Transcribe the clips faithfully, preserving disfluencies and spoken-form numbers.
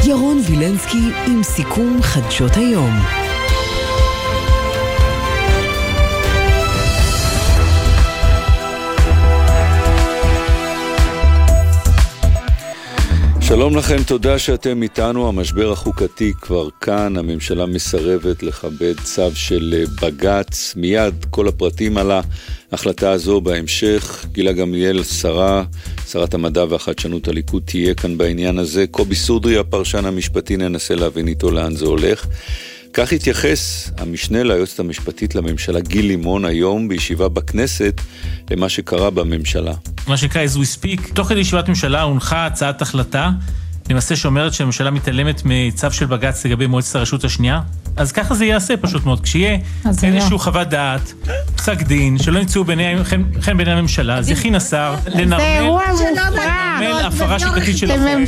ירון וילנסקי עם סיכום חדשות היום. שלום לכם, תודה שאתם איתנו. המשבר החוקתי כבר כאן, הממשלה מסרבת לכבד צו של בג"ץ. מיד כל הפרטים על ההחלטה הזו בהמשך. גילה גמליאל, שרה, שרת המדע והחדשנות הליכוד, תהיה כאן בעניין הזה. קובי סודרי, הפרשן המשפטי, ננסה להבין איתו לאן זה הולך. כך התייחס המשנה ליועצת המשפטית לממשלה גיל לימון היום בישיבה בכנסת למה שקרה בממשלה. מה שנקרא as we speak, תוך כדי ישיבת ממשלה הונחה הצעת החלטה למעשה שאומרת שהממשלה מתעלמת מצו של בג"ץ לגבי מועצת הרשות השנייה. אז ככה זה יעשה פשוט מאוד, כשיהיה איזשהו חוות דעת, פסק דין, שלא נמצאו חן בעיני הממשלה, אז יכין השר לנרמל הפרה שיטתית של החוק.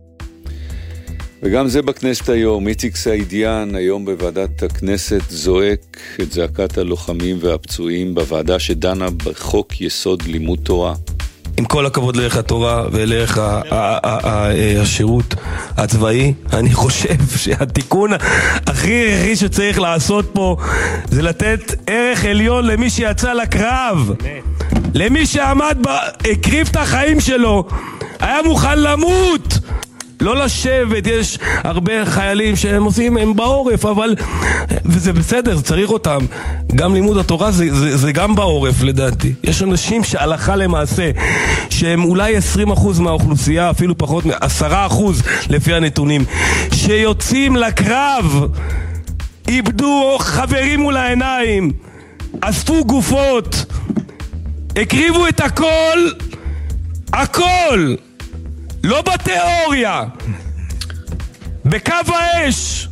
וגם זה בכנסת היום. איציק סעידיאן היום בוועדת הכנסת זועק את זעקת הלוחמים והפצועים בוועדה שדנה בחוק יסוד לימוד תורה. עם כל הכבוד לערך התורה ולערך השירות הצבאי, אני חושב שהתיקון הכי הכי שצריך לעשות פה זה לתת ערך עליון למי שיצא לקרב, למי שעמד, הקריב את החיים שלו, היה מוכן למות, לא לשבת. יש הרבה חיילים שהם עושים, הם בעורף, אבל וזה בסדר, צריך אותם. גם לימוד התורה זה, זה, זה גם בעורף לדעתי. יש אנשים שהלכה למעשה שהם אולי עשרים אחוז מהאוכלוסייה, אפילו פחות מ-עשרה אחוז לפי הנתונים, שיוצאים לקרב, איבדו חברים מול העיניים, אספו גופות, הקריבו את הכל, הכל, לא בתיאוריה, בקו האש.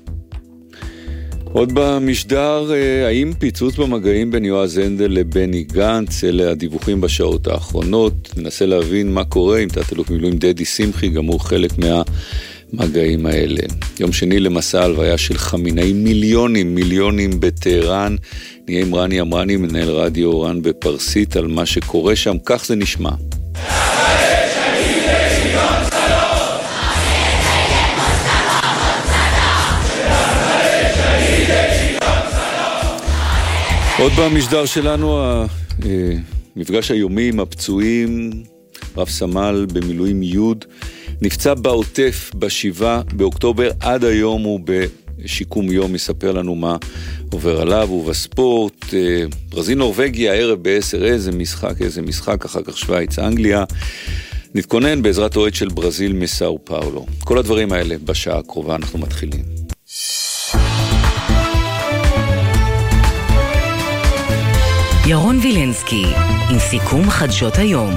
עוד במשדר, האם פיצוץ במגעים בין יועז הנדל לבני גנץ? אלה הדיווחים בשעות האחרונות. ננסה להבין מה קורה עם תת-אלוף מילואים דדי שמחי, גם הוא חלק מהמגעים האלה. יום שני למסע הלוויה של חמינאי, מיליונים, מיליונים בטהרן. נהיה עם רני אמרני, מנהל רדיו רן בפרסית, על מה שקורה שם. כך זה נשמע. עוד במשדר שלנו, המפגש היומי עם הפצועים, רב סמל במילואים יוד, נפצע בעוטף בשבעה באוקטובר, עד היום הוא בשיקום יום, יספר לנו מה עובר עליו. ובספורט, ברזיל נורווגיה, הערב ב-עשר, איזה משחק, איזה משחק, אחר כך שוויץ, אנגליה. נתכונן בעזרת אוהד של ברזיל מסאו פאולו. כל הדברים האלה בשעה הקרובה, אנחנו מתחילים. ירון וילנסקי עם סיכום חדשות היום.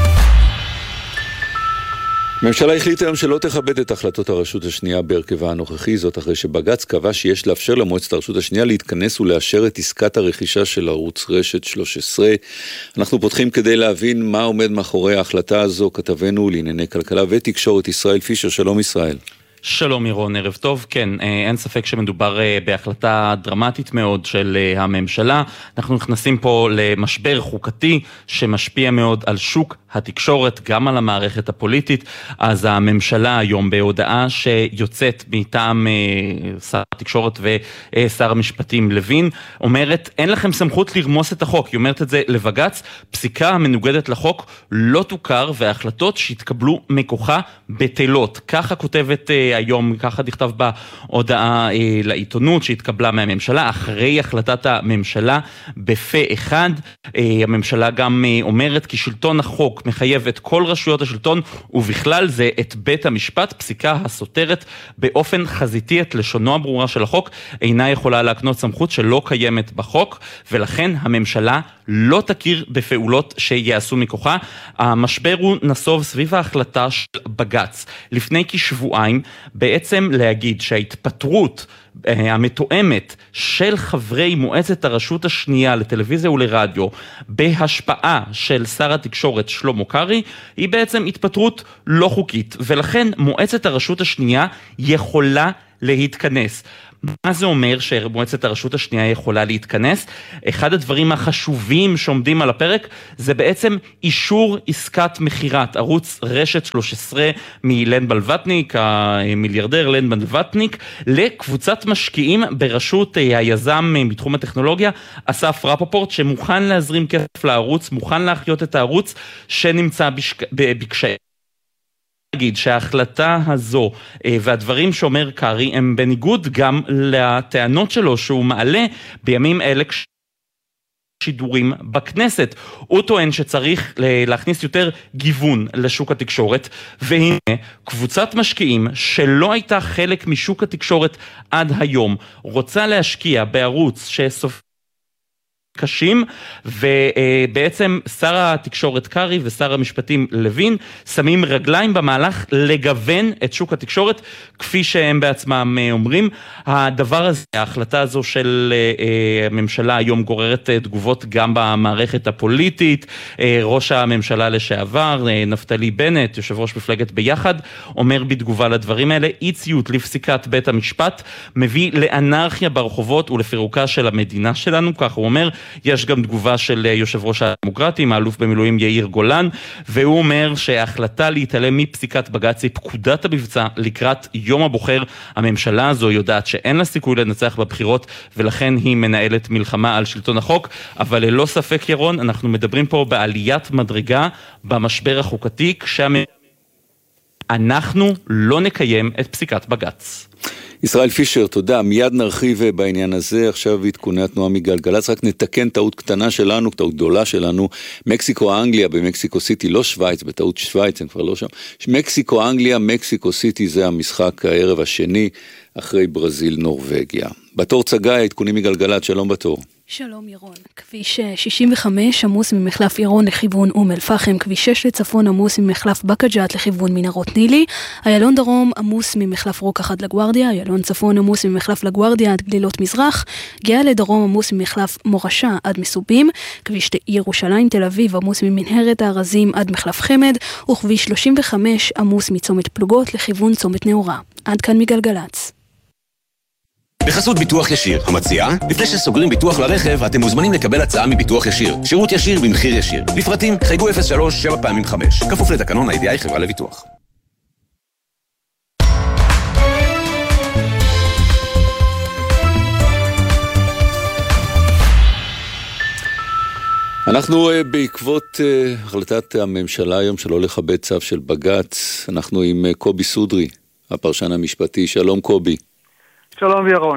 הממשלה החליטה היום שלא תכבד את החלטות הרשות השנייה בהרכבה הנוכחי, זאת אחרי שבג"ץ קבע שיש לאפשר למועצת הרשות השנייה להתכנס ולאשר את עסקת הרכישה של ערוץ רשת שלוש עשרה. אנחנו פותחים כדי להבין מה עומד מאחורי ההחלטה הזו, כתבנו לענייני כלכלה ותקשורת ישראל פישר. שלום ישראל. שלום ירון, ערב טוב. כן, אין ספק שמדובר בהחלטה דרמטית מאוד של הממשלה. אנחנו נכנסים פה למשבר חוקתי שמשפיע מאוד על שוק התקשורת, גם על המערכת הפוליטית. אז הממשלה היום בהודעה שיוצאת מטעם שר התקשורת ושר המשפטים לוין, אומרת, אין לכם סמכות לרמוס את החוק. היא אומרת את זה לבג"ץ, פסיקה המנוגדת לחוק לא תוכר, וההחלטות שהתקבלו מכוחה בטלות. ככה כותבת היום, ככה נכתב בהודעה אה, לעיתונות שהתקבלה מהממשלה, אחרי החלטת הממשלה בפה אחד. אה, הממשלה גם אה, אומרת כי שלטון החוק מחייב את כל רשויות השלטון, ובכלל זה את בית המשפט. פסיקה הסותרת באופן חזיתי את לשונו הברורה של החוק אינה יכולה להקנות סמכות שלא קיימת בחוק, ולכן הממשלה לא תכיר בפעולות שיעשו מכוחה. המשבר הוא נסוב סביב ההחלטה של בג"ץ לפני כשבועיים, בעצם להגיד שההתפטרות המתואמת של חברי מועצת הרשות השנייה לטלוויזיה ולרדיו בהשפעה של שר התקשורת שלמה קרעי היא בעצם התפטרות לא חוקית, ולכן מועצת הרשות השנייה יכולה להתכנס. מה זה אומר שמועצת הרשות השנייה יכולה להתכנס? אחד הדברים החשובים שעומדים על הפרק זה בעצם אישור עסקת מחירת ערוץ רשת שלוש עשרה מלן בלווטניק, המיליארדר לן בלווטניק, לקבוצת משקיעים בראשות היזם מתחום הטכנולוגיה, אסף רפפורט, שמוכן להזרים כסף לערוץ, מוכן להחיות את הערוץ שנמצא בקשיים. להגיד שההחלטה הזו והדברים שאומר קרי הם בניגוד גם לטענות שלו שהוא מעלה בימים אלה שידורים בכנסת. הוא טוען שצריך להכניס יותר גיוון לשוק התקשורת, והנה קבוצת משקיעים שלא הייתה חלק משוק התקשורת עד היום רוצה להשקיע בערוץ שסוף קשים, ובעצם שר התקשורת קרי ושר המשפטים לוין שמים רגליים במהלך לגוון את שוק התקשורת כפי שהם בעצמם אומרים. הדבר הזה, ההחלטה הזו של הממשלה היום גוררת תגובות גם במערכת הפוליטית. ראש הממשלה לשעבר נפתלי בנט, יושב ראש מפלגת ביחד, אומר בתגובה לדברים האלה, אי ציות לפסיקת בית המשפט מביא לאנרכיה ברחובות ולפירוקה של המדינה שלנו, כך הוא אומר. יש גם תגובה של יושב ראש הדמוקרטים, האלוף במילואים יאיר גולן, והוא אומר שההחלטה להתעלם מפסיקת בג"ץ היא פקודת המבצע לקראת יום הבוחר. הממשלה הזו יודעת שאין לה סיכוי לנצח בבחירות, ולכן היא מנהלת מלחמה על שלטון החוק, אבל ללא ספק ירון, אנחנו מדברים פה בעליית מדרגה במשבר החוקתי, כשאנחנו לא נקיים את פסיקת בג"ץ. ישראל פישר, תודה. מיד נרחיב בעניין הזה. עכשיו עדכוני התנועה מגלגלץ. רק נתקן טעות קטנה שלנו, טעות גדולה שלנו. מקסיקו אנגליה במקסיקו סיטי, לא שוויץ, בטעות שוויץ, הם כבר לא שם. מקסיקו אנגליה, מקסיקו סיטי, זה המשחק הערב השני אחרי ברזיל נורווגיה. בתור צגה, עדכונים מגלגלץ, שלום בתור. שלום ירון, כביש שישים וחמש עמוס ממחלף ירון לכיוון אום אל פחם, כביש שש לצפון עמוס ממחלף בקג'ת לכיוון מנהרות נילי, איילון דרום עמוס ממחלף רוקח עד לגוארדיה, איילון צפון עמוס ממחלף לגוארדיה עד גלילות מזרח, גאה לדרום עמוס ממחלף מורשה עד מסובים, כביש ירושלים תל אביב עמוס ממנהרת הארזים עד מחלף חמד, וכביש שלושים וחמש עמוס מצומת פלוגות לכיוון צומת נאורה. עד כאן מגלגלץ. בחסות ביטוח ישיר, המציעה, לפני שסוגרים ביטוח לרכב, אתם מוזמנים לקבל הצעה מביטוח ישיר. שירות ישיר במחיר ישיר. לפרטים, חייגו אפס שלוש שבע פעמים חמש. כפוף לתקנון ה-איי די איי חברה לביטוח. אנחנו בעקבות החלטת הממשלה היום שלא לכבד צו של בג"ץ, אנחנו עם קובי סודרי, הפרשן המשפטי. שלום קובי. שלום ירון.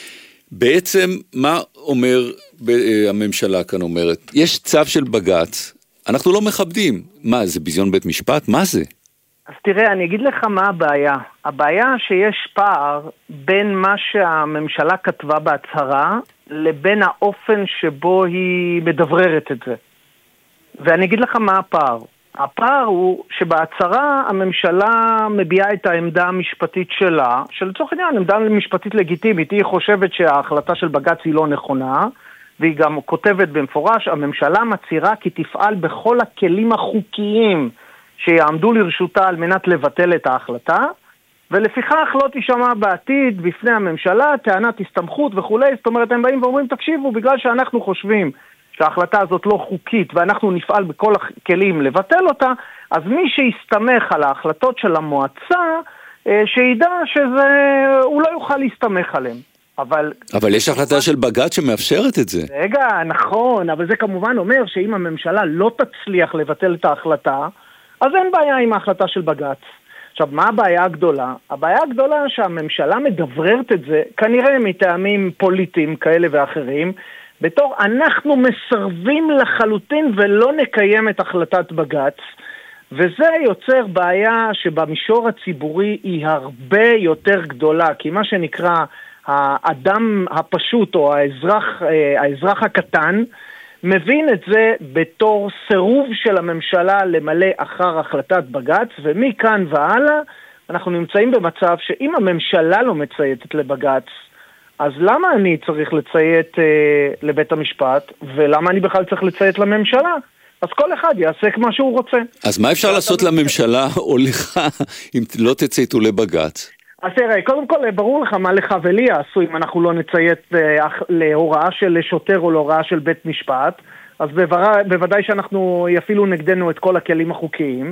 בעצם מה אומר הממשלה כאן אומרת? יש צו של בג"ץ, אנחנו לא מכבדים. מה, זה ביזיון בית משפט? מה זה? אז תראה, אני אגיד לך מה הבעיה. הבעיה שיש פער בין מה שהממשלה כתבה בהצהרה לבין האופן שבו היא מדבררת את זה. ואני אגיד לך מה הפער. הפער הוא שבהצהרה הממשלה מביעה את העמדה המשפטית שלה, שלצורך העניין עמדה משפטית לגיטימית, היא חושבת שההחלטה של בג"ץ היא לא נכונה, והיא גם כותבת במפורש, הממשלה מצהירה כי תפעל בכל הכלים החוקיים שיעמדו לרשותה על מנת לבטל את ההחלטה, ולפיכך לא תשמע בעתיד בפני הממשלה טענת הסתמכות וכו'. זאת אומרת, הם באים ואומרים, תקשיבו, בגלל שאנחנו חושבים שההחלטה הזאת לא חוקית ואנחנו נפעל בכל הכלים לבטל אותה, אז מי שיסתמך על ההחלטות של המועצה, שידע שהוא לא יוכל להסתמך עליהם. אבל, אבל יש החלטה של בג"ץ שמאפשרת את זה. רגע, נכון, אבל זה כמובן אומר שאם הממשלה לא תצליח לבטל את ההחלטה, אז אין בעיה עם ההחלטה של בג"ץ. עכשיו, מה הבעיה הגדולה? הבעיה הגדולה שהממשלה מדבררת את זה, כנראה מטעמים פוליטיים כאלה ואחרים, בתור אנחנו מסרבים לחלוטין ולא נקיים את החלטת בג"ץ, וזה יוצר בעיה שבמישור הציבורי היא הרבה יותר גדולה, כי מה שנקרא האדם הפשוט או האזרח, האזרח הקטן, מבין את זה בתור סירוב של הממשלה למלא אחר החלטת בג"ץ, ומכאן והלאה אנחנו נמצאים במצב שאם הממשלה לא מצייתת לבג"ץ, אז למה אני צריך לציית אה, לבית המשפט, ולמה אני בכלל צריך לציית לממשלה? אז כל אחד יעשה כמו שהוא רוצה. אז מה אפשר לעשות לממשלה או לך אם לא תצייתו לבג"ץ? אז תראה, קודם כל ברור לך מה לך ולי יעשו אם אנחנו לא נציית להוראה של שוטר או להוראה של בית משפט, אז בוודאי שאנחנו יפעילו נגדנו את כל הכלים החוקיים.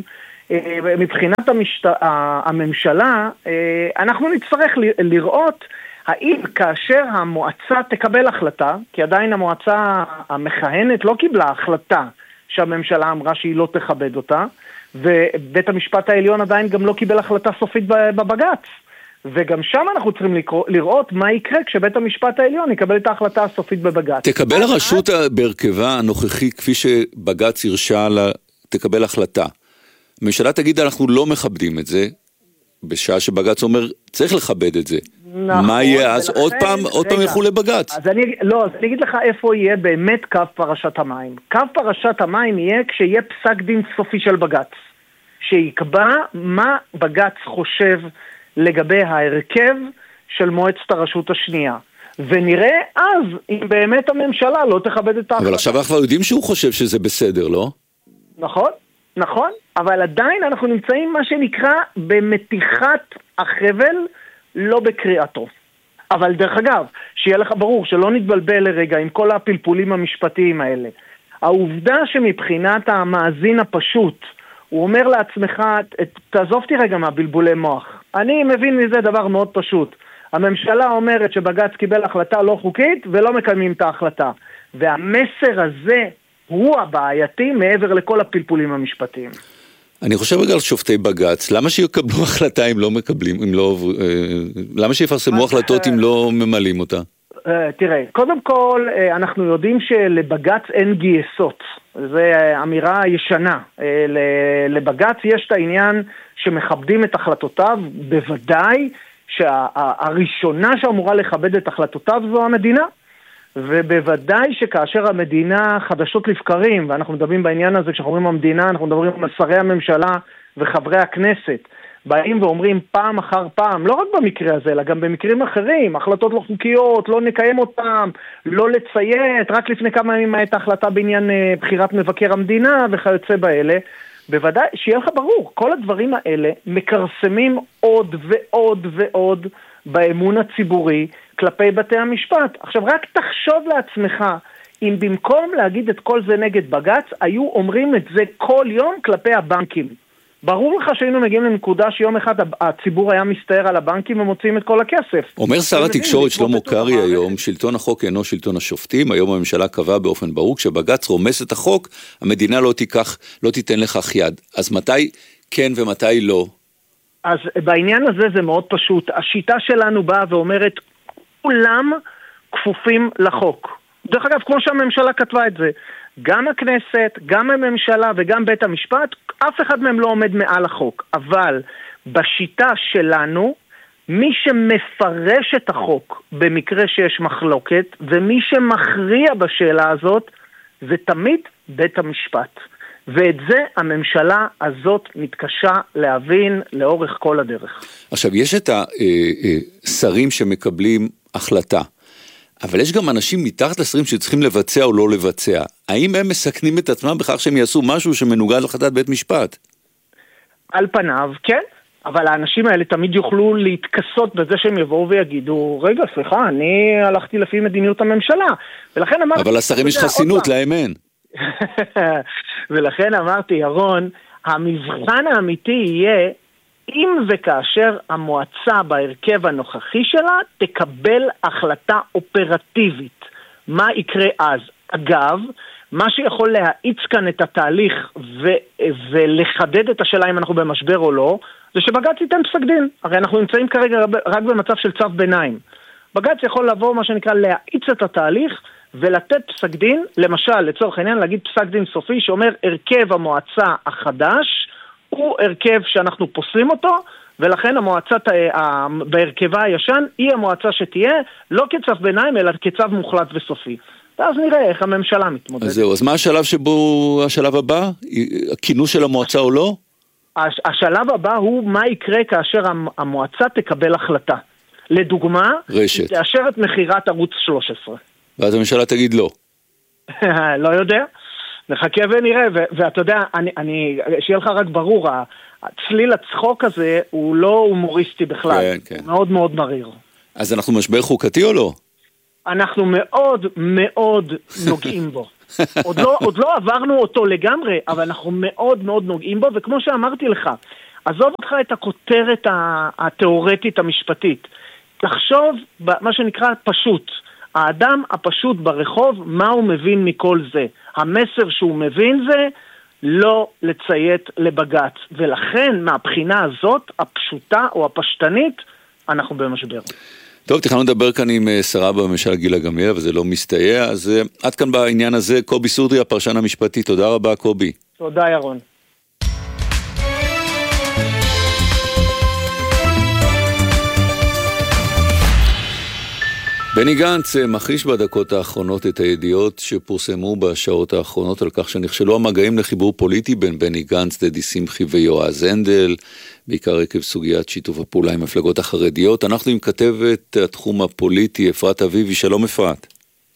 מבחינת המשט... הממשלה, אנחנו נצטרך לראות האם כאשר המועצה תקבל החלטה, כי עדיין המועצה המכהנת לא קיבלה החלטה שהממשלה אמרה שהיא לא תכבד אותה, ובית המשפט העליון עדיין גם לא קיבל החלטה סופית בבג"ץ. וגם שם אנחנו צריכים לקרוא, לראות מה יקרה כשבית המשפט העליון יקבל את ההחלטה הסופית בבג"ץ. תקבל הרשות בהרכבה הנוכחי כפי שבג"ץ הרשה לה, תקבל החלטה. הממשלה תגיד אנחנו לא מכבדים את זה, בשעה שבג"ץ אומר צריך לכבד את זה. נכון, מה יהיה אז? ולכן, עוד פעם, רגע, עוד פעם ילכו לבג"ץ. אז אני, לא, אז אני אגיד לך איפה יהיה באמת קו פרשת המים. קו פרשת המים יהיה כשיהיה פסק דין סופי של בג"ץ, שיקבע מה בג"ץ חושב לגבי ההרכב של מועצת הרשות השנייה. ונראה אז אם באמת הממשלה לא תכבד את ההחלטה. אבל עכשיו אנחנו יודעים שהוא חושב שזה בסדר, לא? נכון, נכון, אבל עדיין אנחנו נמצאים מה שנקרא במתיחת החבל, לא בקריאתו. אבל דרך אגב, שיהיה לך ברור שלא נתבלבל לרגע עם כל הפלפולים המשפטיים האלה. העובדה שמבחינת המאזין הפשוט, הוא אומר לעצמך, תעזוב אותי רגע מהבלבולי מוח. אני מבין מזה דבר מאוד פשוט. הממשלה אומרת שבג"ץ קיבל החלטה לא חוקית ולא מקיימים את ההחלטה. והמסר הזה הוא הבעייתי מעבר לכל הפלפולים המשפטיים. אני חושב רגע על שופטי בג"ץ, למה שיקבלו החלטה אם לא מקבלים, אם לא, למה שיפרסמו החלטות אם לא ממלאים אותה? תראה, קודם כל אנחנו יודעים שלבג"ץ אין גייסות, זו אמירה ישנה. לבג"ץ יש את העניין שמכבדים את החלטותיו, בוודאי שהראשונה שאמורה לכבד את החלטותיו זו המדינה, ובוודאי שכאשר המדינה חדשות לבקרים, ואנחנו מדברים בעניין הזה, כשאנחנו אומרים המדינה, אנחנו מדברים על שרי הממשלה וחברי הכנסת, באים ואומרים פעם אחר פעם, לא רק במקרה הזה, אלא גם במקרים אחרים, החלטות לא חוקיות, לא נקיים אותם, לא לציית, רק לפני כמה ימים הייתה החלטה בעניין בחירת מבקר המדינה וכיוצא באלה, בוודאי, שיהיה לך ברור, כל הדברים האלה מקרסמים עוד ועוד ועוד באמון הציבורי כלפי בתי המשפט. עכשיו רק תחשוב לעצמך, אם במקום להגיד את כל זה נגד בג"ץ, היו אומרים את זה כל יום כלפי הבנקים. ברור לך שהיינו מגיעים לנקודה שיום אחד הציבור היה מסתער על הבנקים ומוצאים את כל הכסף. אומר שר התקשורת שלמה קרעי היום, שלטון החוק אינו שלטון השופטים, היום הממשלה קבעה באופן ברור, כשבג"ץ רומס את החוק, המדינה לא תיקח, לא תיתן לכך יד. אז מתי כן ומתי לא? אז בעניין הזה זה מאוד פשוט. השיטה שלנו באה ואומרת, כולם כפופים לחוק. דרך אגב, כמו שהממשלה כתבה את זה, גם הכנסת, גם הממשלה וגם בית המשפט, אף אחד מהם לא עומד מעל החוק. אבל בשיטה שלנו, מי שמפרש את החוק במקרה שיש מחלוקת, ומי שמכריע בשאלה הזאת, זה תמיד בית המשפט. ואת זה הממשלה הזאת מתקשה להבין לאורך כל הדרך. עכשיו, יש את השרים שמקבלים החלטה, אבל יש גם אנשים מתחת לשרים שצריכים לבצע או לא לבצע. האם הם מסכנים את עצמם בכך שהם יעשו משהו שמנוגד להחלטת בית משפט? על פניו, כן. אבל האנשים האלה תמיד יוכלו להתכסות בזה שהם יבואו ויגידו, רגע, סליחה, אני הלכתי לפי מדיניות הממשלה. ולכן אמרתי... אבל לשרים יש חסינות, להם אין. ולכן אמרתי, ירון, המבחן האמיתי יהיה אם וכאשר המועצה בהרכב הנוכחי שלה תקבל החלטה אופרטיבית. מה יקרה אז? אגב, מה שיכול להאיץ כאן את התהליך ו- ולחדד את השאלה אם אנחנו במשבר או לא, זה שבג"ץ ייתן פסק דין. הרי אנחנו נמצאים כרגע רק במצב של צו ביניים. בג"ץ יכול לבוא, מה שנקרא, להאיץ את התהליך ולתת פסק דין, למשל, לצורך העניין, להגיד פסק דין סופי שאומר הרכב המועצה החדש הוא הרכב שאנחנו פוסלים אותו, ולכן המועצה בהרכבה הישן היא המועצה שתהיה, לא כצו ביניים, אלא כצו מוחלט וסופי. ואז נראה איך הממשלה מתמודדת. אז זהו, אז מה השלב שבו, השלב הבא? הכינוס של המועצה או לא? השלב הבא הוא מה יקרה כאשר המועצה תקבל החלטה. לדוגמה, רשת. היא תאשר את מחירת ערוץ שלוש עשרה. ואז הממשלה תגיד לא. לא יודע. נחכה ונראה, ו- ואתה יודע, אני, אני, שיהיה לך רק ברור, הצליל הצחוק הזה הוא לא הומוריסטי בכלל, כן, כן. הוא מאוד מאוד מריר. אז אנחנו משבר חוקתי או לא? אנחנו מאוד מאוד נוגעים בו. עוד לא, עוד לא עברנו אותו לגמרי, אבל אנחנו מאוד מאוד נוגעים בו, וכמו שאמרתי לך, עזוב אותך את הכותרת התיאורטית המשפטית. תחשוב מה שנקרא פשוט. האדם הפשוט ברחוב, מה הוא מבין מכל זה? המסר שהוא מבין זה לא לציית לבג"ץ. ולכן מהבחינה הזאת, הפשוטה או הפשטנית, אנחנו במשבר. טוב, תכננו לדבר כאן עם שרה בממשלה גילה גמליאל, אבל זה לא מסתייע, אז עד כאן בעניין הזה, קובי סודרי, הפרשן המשפטי. תודה רבה, קובי. תודה, ירון. בני גנץ מכחיש בדקות האחרונות את הידיעות שפורסמו בשעות האחרונות על כך שנכשלו המגעים לחיבור פוליטי בין בני גנץ, דדי שמחי ויועז הנדל, בעיקר עקב סוגיית שיתוף הפעולה עם מפלגות החרדיות. אנחנו עם כתבת התחום הפוליטי, אפרת אביבי. שלום אפרת.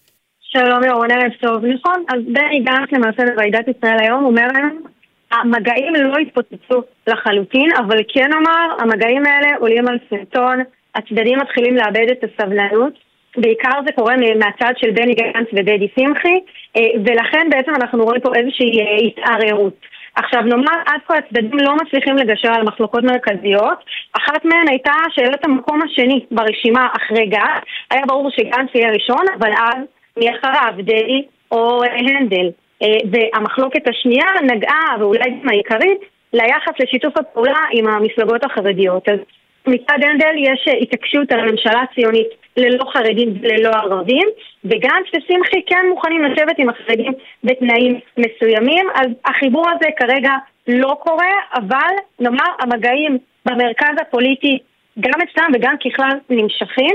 שלום ירון, ערב טוב. נכון, אז בני גנץ למעשה בוועידת ישראל היום אומר להם, המגעים לא התפוצצו לחלוטין, אבל כן אמר, המגעים האלה עולים על סרטון, הצדדים מתחילים לאבד את הסבלנות, בעיקר זה קורה מהצד של בני גנץ ודדי שמחי, ולכן בעצם אנחנו רואים פה איזושהי התערערות. עכשיו נאמר, עד כה הצדדים לא מצליחים לגשר על מחלוקות מרכזיות, אחת מהן הייתה שאלת המקום השני ברשימה אחרי גנץ, היה ברור שגנץ יהיה ראשון, אבל אז מאחריו דדי או הנדל, והמחלוקת השנייה נגעה, ואולי גם העיקרית, ליחס לשיתוף הפעולה עם המפלגות החרדיות. אז מצד הנדל יש התעקשות על הממשלה הציונית ללא חרדים וללא ערבים, וגנץ ושמחי כן מוכנים לשבת עם החרדים בתנאים מסוימים, אז החיבור הזה כרגע לא קורה, אבל נאמר המגעים במרכז הפוליטי גם אצלם וגם ככלל נמשכים.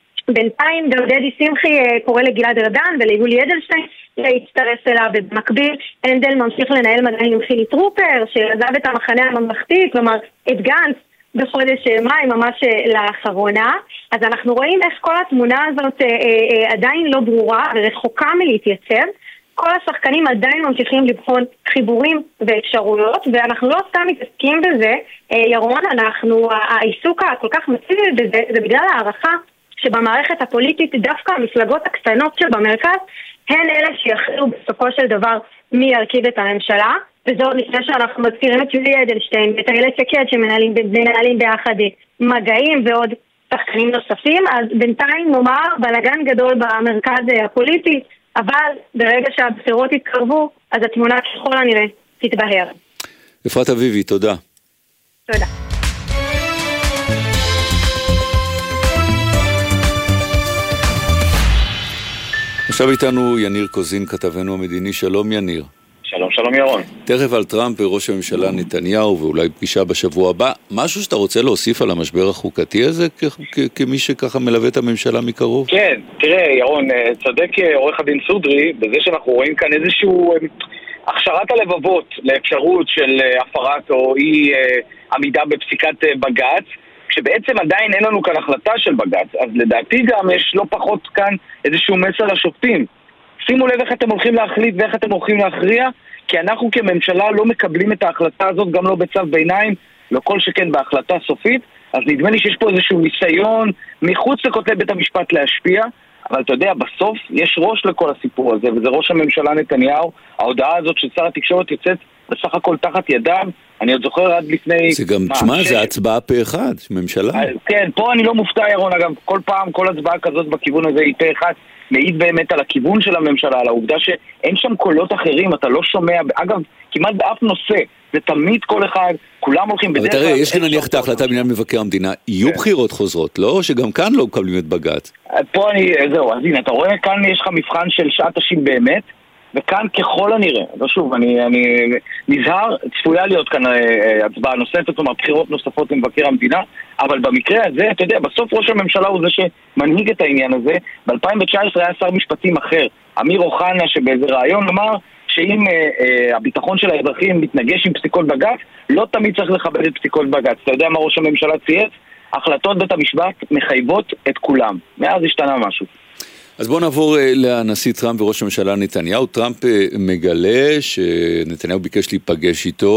בינתיים גם דדי שמחי קורא לגלעד ארדן וליולי אדלשטיין להצטרף אליו, ובמקביל הנדל ממשיך לנהל מגעים עם חילי טרופר שעזב את המחנה הממלכתי, כלומר את גנץ בחודש מאי ממש לאחרונה. אז אנחנו רואים איך כל התמונה הזאת אה, אה, עדיין לא ברורה ורחוקה מלהתייצב. כל השחקנים עדיין ממשיכים לבחון חיבורים ואפשרויות, ואנחנו לא סתם מתעסקים בזה, אה, ירון, אנחנו, העיסוק הכל כך מציב בזה, זה בגלל הערכה שבמערכת הפוליטית דווקא המפלגות הקטנות שבמרכז הן אלה שיחלו בסופו של דבר מי ירכיב את הממשלה, וזה עוד לפני שאנחנו מזכירים את יולי אדלשטיין ואת איילת שקד שמנהלים מנהלים ביחד מגעים ועוד שחקנים נוספים. אז בינתיים נאמר בלגן גדול במרכז הפוליטי, אבל ברגע שהבחירות יתקרבו אז התמונה ככל הנראה תתבהר. אפרת אביבי, תודה. תודה. עכשיו איתנו יניר קוזין, כתבנו המדיני. שלום יניר. שלום, שלום ירון. תכף על טראמפ וראש הממשלה נתניהו ואולי פגישה בשבוע הבא. משהו שאתה רוצה להוסיף על המשבר החוקתי הזה כמי שככה מלווה את הממשלה מקרוב? כן, תראה ירון, צדק עורך הדין סודרי בזה שאנחנו רואים כאן איזשהו הכשרת הלבבות לאפשרות של הפרת או אי עמידה בפסיקת בג"ץ, כשבעצם עדיין אין לנו כאן החלטה של בג"ץ. אז לדעתי גם יש לא פחות כאן איזשהו מסר לשופטים. שימו לב איך אתם הולכים להחליט ואיך אתם הולכים להכריע, כי אנחנו כממשלה לא מקבלים את ההחלטה הזאת, גם לא בצו ביניים, לא כל שכן בהחלטה סופית. אז נדמה לי שיש פה איזשהו ניסיון מחוץ לכותלי בית המשפט להשפיע, אבל אתה יודע, בסוף יש ראש לכל הסיפור הזה, וזה ראש הממשלה נתניהו. ההודעה הזאת של שר התקשורת יוצאת בסך הכל תחת ידיו. אני עוד זוכר עד לפני... זה גם, תשמע, ש... זה הצבעה פה אחד, ממשלה. כן, פה אני לא מופתע ירון, אגב, כל פעם, כל הצבעה כזאת בכיוון הזה היא פה אחד, מעיד באמת על הכיוון של הממשלה, על העובדה שאין שם קולות אחרים, אתה לא שומע, אגב, כמעט באף נושא, זה תמיד כל אחד, כולם הולכים בדרך כלל... אבל תראה, יש לי נניח את ההחלטה בעניין מבקר המדינה, יהיו בחירות חוזרות, לא? שגם כאן לא מקבלים את בג"ץ. פה אני, זהו, אז הנה, אתה רואה, כאן יש לך מבחן של שעת השי"ן באמת, וכאן ככל הנראה, לא שוב, אני, אני נזהר, צפויה להיות כאן אה, הצבעה נוספת, זאת אומרת, בחירות נוספות למבקר המדינה, אבל במקרה הזה, אתה יודע, בסוף ראש הממשלה הוא זה שמנהיג את העניין הזה. ב-אלפיים תשע עשרה היה שר משפטים אחר, אמיר אוחנה, שבאיזה רעיון אמר שאם אה, אה, הביטחון של האזרחים מתנגש עם פסיקות בג"ץ, לא תמיד צריך לכבד את פסיקות בג"ץ. אתה יודע מה ראש הממשלה צייץ? החלטות בית המשפט מחייבות את כולם. מאז השתנה משהו. אז בואו נעבור לנשיא טראמפ וראש הממשלה נתניהו. טראמפ מגלה שנתניהו ביקש להיפגש איתו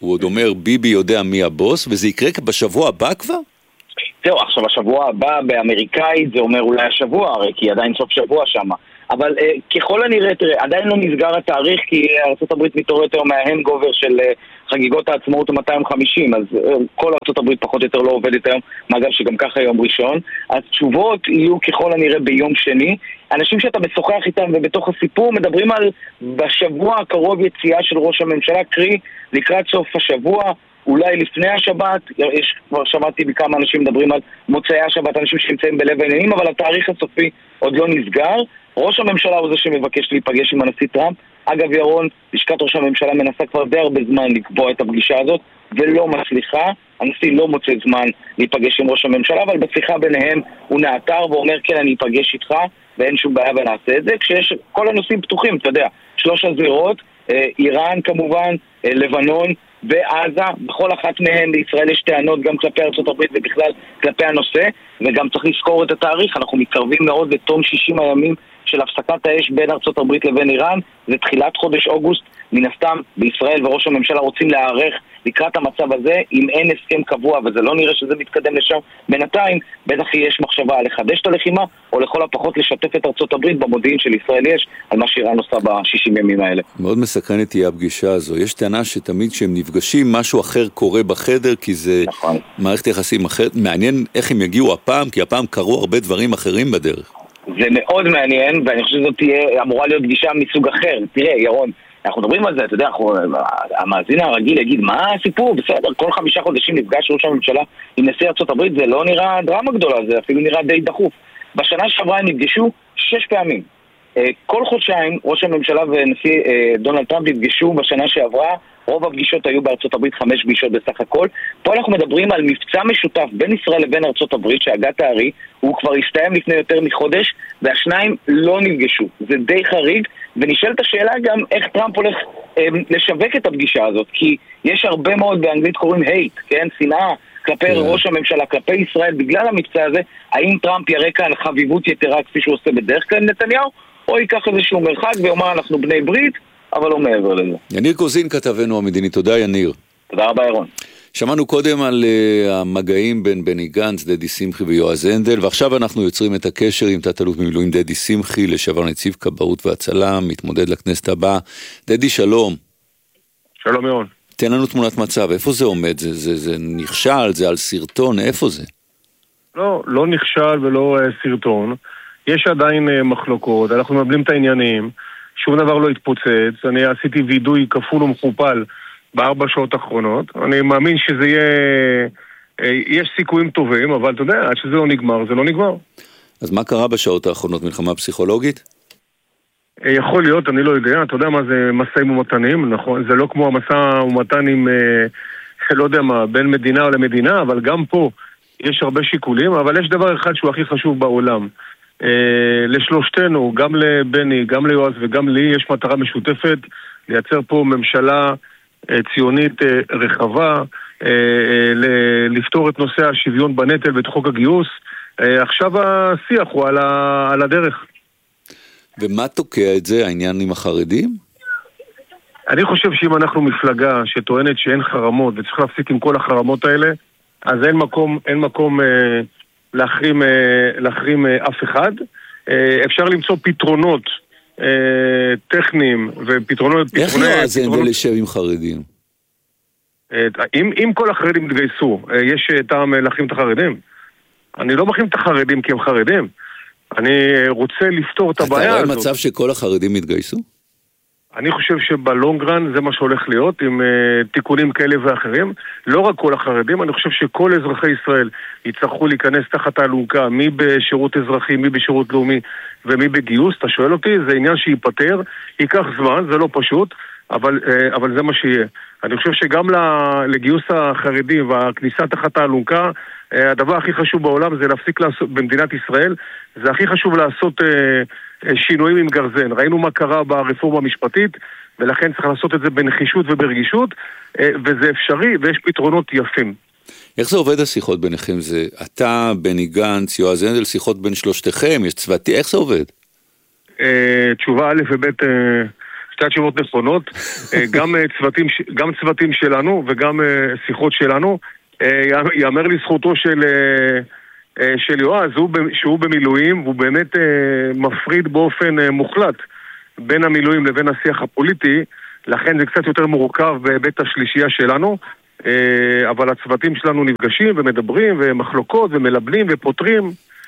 הוא עוד אומר, ביבי יודע מי הבוס, וזה יקרה בשבוע הבא כבר? זהו, עכשיו השבוע הבא באמריקאית זה אומר אולי השבוע, הרי כי עדיין סוף שבוע שם. אבל אה, ככל הנראה, תראה, עדיין לא נסגר התאריך, כי ארצות הברית מתעוררת היום מההנגובר של אה, חגיגות העצמאות ה-מאתיים וחמישים, אז אה, כל ארצות הברית פחות או יותר לא עובדת היום, מאגב שגם ככה יום ראשון. אז תשובות יהיו ככל הנראה ביום שני. אנשים שאתה משוחח איתם ובתוך הסיפור מדברים על בשבוע הקרוב יציאה של ראש הממשלה, קרי לקראת סוף השבוע, אולי לפני השבת. יש, כבר שמעתי בכמה אנשים מדברים על מוצאי השבת, אנשים שנמצאים בלב העניינים, אבל התאריך הסופי עוד לא נסגר. ראש הממשלה הוא זה שמבקש להיפגש עם הנשיא טראמפ. אגב, ירון, לשכת ראש הממשלה מנסה כבר די הרבה זמן לקבוע את הפגישה הזאת ולא מצליחה. הנשיא לא מוצא זמן להיפגש עם ראש הממשלה, אבל בשיחה ביניהם הוא נעתר ואומר כן, אני אפגש איתך ואין שום בעיה ונעשה את זה, כשיש כל הנושאים פתוחים, אתה יודע, שלוש הזירות, איראן כמובן, לבנון ועזה, בכל אחת מהן לישראל יש טענות גם כלפי ארצות הברית ובכלל כלפי הנושא, וגם צריך לזכור את התאריך, אנחנו מתקרבים מאוד לתום שישים הימים של הפסקת האש בין ארצות הברית לבין איראן, זה תחילת חודש אוגוסט, מן הסתם בישראל וראש הממשלה רוצים להיערך לקראת המצב הזה, אם אין הסכם קבוע וזה לא נראה שזה מתקדם לשם, בינתיים בטח יש מחשבה לחדש את הלחימה, או לכל הפחות לשתף את ארצות הברית במודיעין של ישראל יש, על מה שאיראן עושה ב-שישים ימים האלה. מאוד מסקרנת תהיה הפגישה הזו. יש טענה שתמיד כשהם נפגשים משהו אחר קורה בחדר, כי זה נכון. מערכת יחסים אחרת. מעניין איך הם יגיעו הפעם, כי הפעם קרו הרבה דברים אחרים בדרך. זה מאוד מעניין, ואני חושב שזאת תהיה, אמורה להיות פגישה מסוג אחר. תראה, ירון, אנחנו מדברים על זה, אתה יודע, אנחנו, המאזין הרגיל יגיד, מה הסיפור? בסדר, כל חמישה חודשים נפגש ראש הממשלה עם נשיא ארצות הברית, זה לא נראה דרמה גדולה, זה אפילו נראה די דחוף. בשנה שעברה הם נפגשו שש פעמים. כל חודשיים ראש הממשלה ונשיא דונלד טראמפ נפגשו בשנה שעברה, רוב הפגישות היו בארצות הברית חמש פגישות בסך הכל. פה אנחנו מדברים על מבצע משותף בין ישראל לבין ארצות הברית שהגת הארי, הוא כבר הסתיים לפני יותר מחודש, והשניים לא נפגשו. זה די חריג, ונשאלת השאלה גם איך טראמפ הולך אה, לשווק את הפגישה הזאת, כי יש הרבה מאוד, באנגלית קוראים hate, כן? שנאה כלפי yeah. ראש הממשלה, כלפי ישראל, בגלל המבצע הזה. האם טראמפ יראה כאן חביבות יתרה כפי שהוא עושה בדרך כלל נתניהו, או ייקח איזשהו מרחק ואומר אנחנו בני ברית, אבל לא מעבר לזה. יניר קוזין כתבנו המדיני, תודה יניר. תודה רבה ירון. שמענו קודם על uh, המגעים בין בני גנץ, דדי שמחי ויועז הנדל, ועכשיו אנחנו יוצרים את הקשר עם תת-אלוף במילואים דדי שמחי, לשעבר נציב כבאות והצלה, מתמודד לכנסת הבאה. דדי, שלום. שלום ירון. תן לנו תמונת מצב, איפה זה עומד? זה, זה, זה נכשל, זה על סרטון, איפה זה? לא, לא נכשל ולא uh, סרטון. יש עדיין uh, מחלוקות, אנחנו מבלים את העניינים, שום דבר לא התפוצץ, אני עשיתי וידוי כפול ומכופל בארבע שעות האחרונות, אני מאמין שזה יהיה, יש סיכויים טובים, אבל אתה יודע, עד שזה לא נגמר, זה לא נגמר. אז מה קרה בשעות האחרונות? מלחמה פסיכולוגית? יכול להיות, אני לא יודע, אתה יודע מה זה מסעים ומתנים, נכון? זה לא כמו המסע ומתנים, לא יודע מה, בין מדינה או למדינה, אבל גם פה יש הרבה שיקולים, אבל יש דבר אחד שהוא הכי חשוב בעולם. לשלושתנו, גם לבני, גם ליועז וגם לי, יש מטרה משותפת לייצר פה ממשלה ציונית רחבה, לפתור את נושא השוויון בנטל ואת חוק הגיוס. עכשיו השיח הוא על הדרך. ומה תוקע את זה, העניין עם החרדים? אני חושב שאם אנחנו מפלגה שטוענת שאין חרמות וצריך להפסיק עם כל החרמות האלה, אז אין מקום, אין מקום להחרים, להחרים אף אחד. אפשר למצוא פתרונות טכניים ופתרונות... איך יועז הנדל לשב עם חרדים? אם, אם כל החרדים יתגייסו, יש טעם להחרים את החרדים? אני לא מחרים את החרדים כי הם חרדים. אני רוצה לפתור את הבעיה הזאת. אתה רואה מצב שכל החרדים יתגייסו? אני חושב שבלונגרן זה מה שהולך להיות עם uh, תיקונים כאלה ואחרים. לא רק כל החרדים, אני חושב שכל אזרחי ישראל יצטרכו להיכנס תחת האלונקה, מי בשירות אזרחי, מי בשירות לאומי ומי בגיוס. אתה שואל אותי, זה עניין שיפטר, ייקח זמן, זה לא פשוט, אבל, uh, אבל זה מה שיהיה. אני חושב שגם לגיוס החרדים והכניסה תחת האלונקה, uh, הדבר הכי חשוב בעולם זה להפסיק לעשות, במדינת ישראל, זה הכי חשוב לעשות... Uh, שינויים עם גרזן. ראינו מה קרה ברפורמה המשפטית, ולכן צריך לעשות את זה בנחישות וברגישות, וזה אפשרי, ויש פתרונות יפים. איך זה עובד השיחות ביניכם? זה אתה, בני גנץ, יועז הנדל, שיחות בין שלושתכם, יש צוותי, איך זה עובד? תשובה א' וב', שתי התשובות נכונות, גם צוותים, גם צוותים שלנו וגם שיחות שלנו. יאמר לזכותו של, של יועז, שהוא במילואים, והוא באמת מפריד באופן מוחלט בין המילואים לבין השיח הפוליטי, לכן זה קצת יותר מורכב בהיבט השלישייה שלנו, אבל הצוותים שלנו נפגשים ומדברים ומחלוקות ומלבנים ופותרים.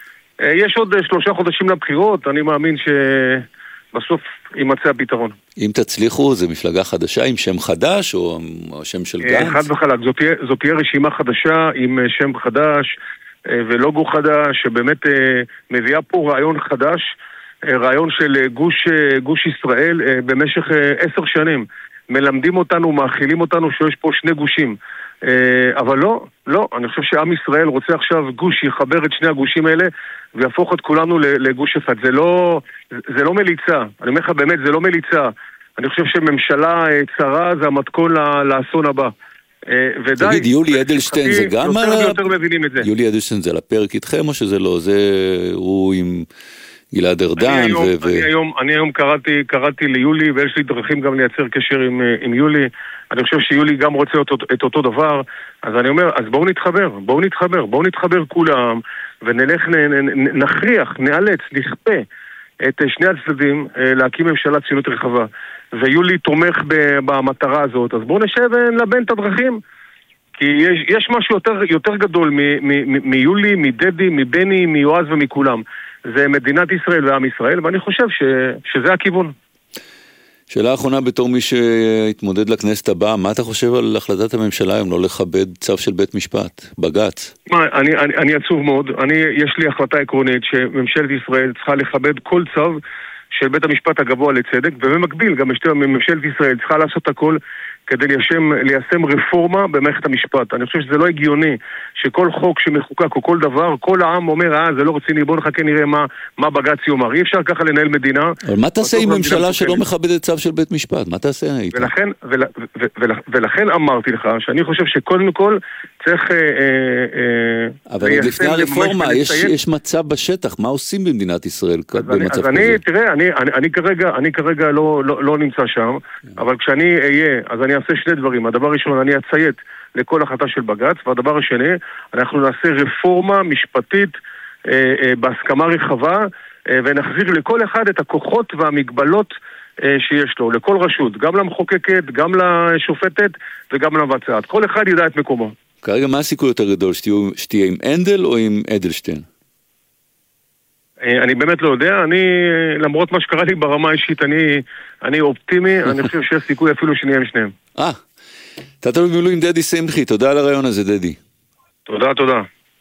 יש עוד שלושה חודשים לבחירות, אני מאמין שבסוף יימצא הפתרון. אם תצליחו, זה מפלגה חדשה עם שם חדש או שם של גנץ? חד וחלק, זאת תהיה, זאת תהיה רשימה חדשה עם שם חדש ולוגו חדש, שבאמת מביאה פה רעיון חדש, רעיון של גוש, גוש ישראל במשך עשר שנים. מלמדים אותנו, מאכילים אותנו שיש פה שני גושים. אבל לא, לא, אני חושב שעם ישראל רוצה עכשיו גוש שיחבר את שני הגושים האלה ויהפוך את כולנו לגוש אחד. זה לא, זה לא מליצה, אני אומר לך באמת, זה לא מליצה. אני חושב שממשלה צרה זה המתכון לאסון הבא. ודי, תגיד, יולי אדלשטיין זה גם... יותר ויותר מבינים את זה. יולי אדלשטיין זה לפרק איתכם או שזה לא? זה הוא עם... גלעד ארדן אני היום, ו... אני היום, אני היום קראתי, קראתי ליולי, ויש לי דרכים גם לייצר קשר עם, עם יולי. אני חושב שיולי גם רוצה את, את אותו דבר. אז אני אומר, אז בואו נתחבר, בואו נתחבר, בואו נתחבר כולם, ונלך, נ, נ, נכריח, נאלץ, נכפה את שני הצדדים להקים ממשלה ציונות רחבה. ויולי תומך במטרה הזאת, אז בואו נשב ונלבן את הדרכים. כי יש, יש משהו יותר, יותר גדול מ, מ, מ, מיולי, מדדי, מבני, מיועז ומכולם. זה מדינת ישראל ועם ישראל, ואני חושב ש, שזה הכיוון. שאלה אחרונה בתור מי שהתמודד לכנסת הבאה, מה אתה חושב על החלטת הממשלה היום לא לכבד צו של בית משפט, בג"ץ? אני, אני, אני עצוב מאוד, אני, יש לי החלטה עקרונית שממשלת ישראל צריכה לכבד כל צו של בית המשפט הגבוה לצדק, ובמקביל גם ממשלת ישראל צריכה לעשות הכל כדי ליישם, ליישם רפורמה במערכת המשפט. אני חושב שזה לא הגיוני שכל חוק שמחוקק או כל דבר, כל העם אומר, אה, זה לא רציני, בוא נחכה נראה מה, מה בג"ץ יאמר. אי אפשר ככה לנהל מדינה. אבל מה תעשה עם ממשלה שלא מכבדת צו של בית משפט? מה תעשה איתה? ולכן, ול, ול, ול, ולכן אמרתי לך שאני חושב שקודם כל צריך אה, אה, אבל עוד לפני הרפורמה, יש, יש מצב בשטח. מה עושים במדינת ישראל אז במצב אני, אז כזה? אני, תראה, אני, אני, אני כרגע, אני כרגע לא, לא, לא נמצא שם, אבל כשאני אהיה, אז אני אעשה שני דברים. הדבר הראשון, אני אציית לכל החלטה של בג"ץ, והדבר השני, אנחנו נעשה רפורמה משפטית אה, אה, בהסכמה רחבה, אה, ונחזיר לכל אחד את הכוחות והמגבלות אה, שיש לו, לכל רשות, גם למחוקקת, גם לשופטת וגם למבצעת. כל אחד ידע את מקומו. כרגע מה הסיכוי יותר גדול, שתהיה, שתהיה עם אנדל או עם אדלשטיין? אני באמת לא יודע, אני, למרות מה שקרה לי ברמה האישית, אני, אני אופטימי, אני חושב שיש סיכוי אפילו שנהיה עם שניהם. אה, תת אלוף במילואים דדי שמחי, תודה על הרעיון הזה דדי. תודה, תודה.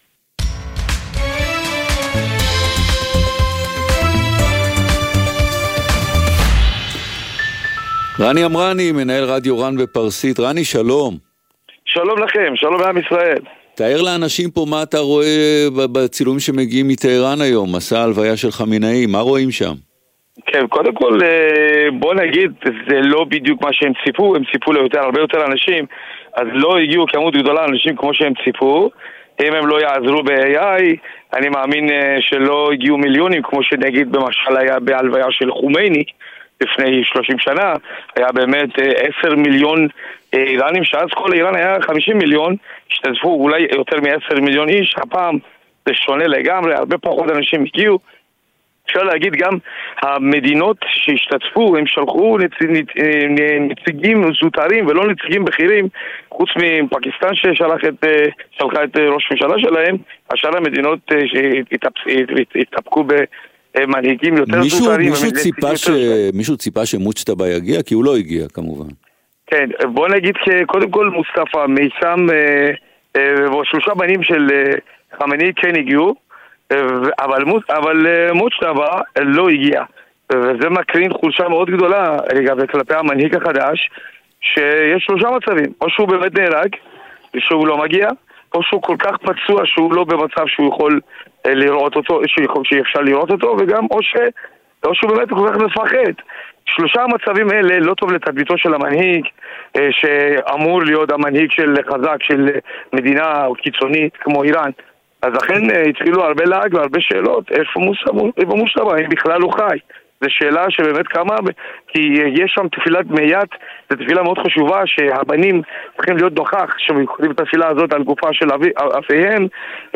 רני אמרני, מנהל רדיו רן בפרסית. רני, שלום. שלום לכם, שלום לעם ישראל. תאר לאנשים פה מה אתה רואה בצילומים שמגיעים מטהרן היום, מסע הלוויה של חמינאי, מה רואים שם? כן, קודם כל בוא נגיד, זה לא בדיוק מה שהם ציפו, הם ציפו ליותר, הרבה יותר אנשים, אז לא הגיעו כמות גדולה אנשים כמו שהם ציפו. אם הם לא יעזרו ב-איי איי, אני מאמין שלא הגיעו מיליונים, כמו שנגיד במשל היה בהלוויה של חומייני לפני שלושים שנה, היה באמת עשרה מיליון איראנים, שאז כל איראן היה חמישים מיליון, השתתפו אולי יותר מ-עשרה מיליון איש, הפעם זה שונה לגמרי, הרבה פחות אנשים הגיעו. אפשר להגיד גם המדינות שהשתתפו, הם שלחו נציגים זוטרים ולא נציגים בכירים, חוץ מפקיסטן ששלחה את, את ראש ממשלה שלהם, השאר המדינות שהתאפקו במנהיגים יותר מישהו, זוטרים. מישהו ציפה, ש... מישהו ציפה שמוצ'טבה יגיע? כי הוא לא הגיע כמובן. כן, בוא נגיד שקודם כל מוסטפא, מיסם, שלושה בנים של חמינאי כן הגיעו, אבל, אבל מוצ'טבה לא הגיע, וזה מקרין חולשה מאוד גדולה לגבי כלפי המנהיג החדש, שיש שלושה מצבים, או שהוא באמת נהרג שהוא לא מגיע, או שהוא כל כך פצוע שהוא לא במצב שהוא יכול לראות אותו, שאפשר לראות אותו, וגם או, ש, או שהוא באמת כל כך מפחד. שלושה המצבים האלה לא טוב לתדמיתו של המנהיג, שאמור להיות המנהיג של חזק של מדינה קיצונית כמו איראן. אז לכן התחילו הרבה לעג והרבה שאלות, איפה מושטבא, אם בכלל הוא חי. זו שאלה שבאמת קמה, כי יש שם תפילת מיית, זו תפילה מאוד חשובה שהבנים צריכים להיות נוכח שמקודים את התפילה הזאת על גופה של אפיהם,